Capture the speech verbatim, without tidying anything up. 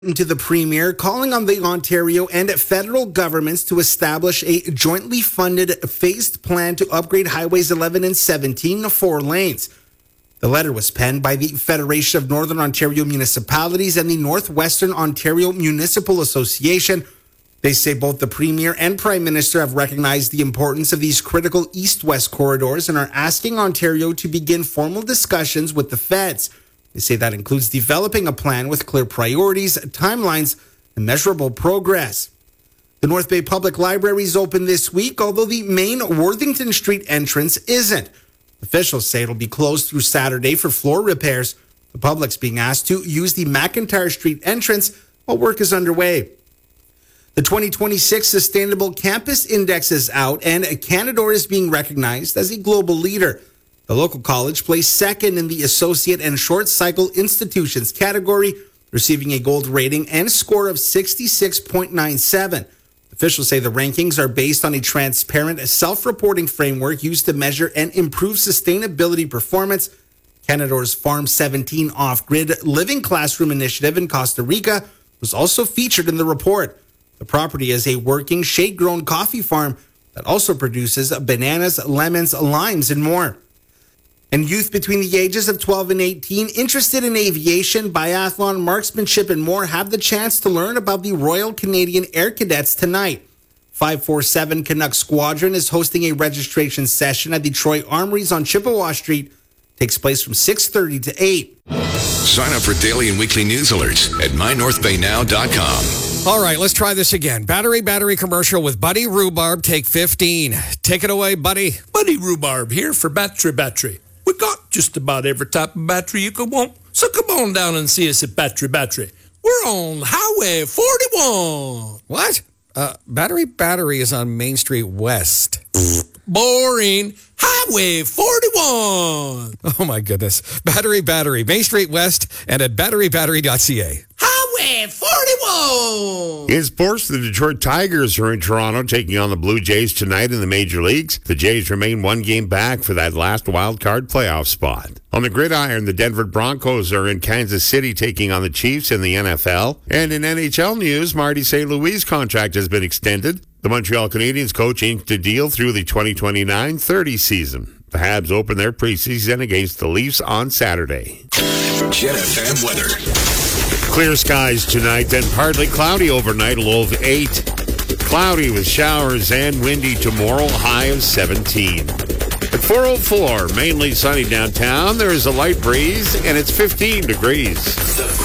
To the Premier, calling on the Ontario and federal governments to establish a jointly funded phased plan to upgrade highways eleven and seventeen to four lanes. The letter was penned by the Federation of Northern Ontario Municipalities and the Northwestern Ontario Municipal Association. They say both the Premier and Prime Minister have recognized the importance of these critical east-west corridors and are asking Ontario to begin formal discussions with the feds. They say that includes developing a plan with clear priorities, timelines, and measurable progress. The North Bay Public Library is open this week, although the main Worthington Street entrance isn't. Officials say it'll be closed through Saturday for floor repairs. The public's being asked to use the McIntyre Street entrance while work is underway. The twenty twenty-six Sustainable Campus Index is out, and Canadore is being recognized as a global leader. The local college placed second in the Associate and Short Cycle Institutions category, receiving a gold rating and score of sixty-six point nine seven. Officials say the rankings are based on a transparent, self-reporting framework used to measure and improve sustainability performance. Canadore's Farm seventeen off-grid living classroom initiative in Costa Rica was also featured in the report. The property is a working shade-grown coffee farm that also produces bananas, lemons, limes, and more. And youth between the ages of twelve and eighteen interested in aviation, biathlon, marksmanship, and more have the chance to learn about the Royal Canadian Air Cadets tonight. five forty-seven Canuck Squadron is hosting a registration session at the Troy Armories on Chippewa Street. It takes place from six thirty to eight. Sign up for daily and weekly news alerts at my north bay now dot com. All right, let's try this again. Battery, battery commercial with Buddy Rhubarb. Take fifteen. Take it away, Buddy. Buddy Rhubarb here for Battery Battery. We got just about every type of battery you could want. So come on down and see us at Battery Battery. We're on Highway forty-one. What? Uh, Battery Battery is on Main Street West. Boring. Highway forty-one. Oh, my goodness. Battery Battery, Main Street West, and at battery battery dot c a. Highway forty-one. In sports, the Detroit Tigers are in Toronto taking on the Blue Jays tonight in the major leagues. The Jays remain one game back for that last wild card playoff spot. On the gridiron, the Denver Broncos are in Kansas City taking on the Chiefs in the N F L. And in N H L news, Marty Saint Louis' contract has been extended. The Montreal Canadiens coach inked a deal through the twenty twenty-nine thirty season. The Habs open their preseason against the Leafs on Saturday. Jet F M weather. Clear skies tonight, then partly cloudy overnight, low of eight. Cloudy with showers and windy tomorrow, high of seventeen. At four oh four, mainly sunny downtown, there is a light breeze, and it's fifteen degrees.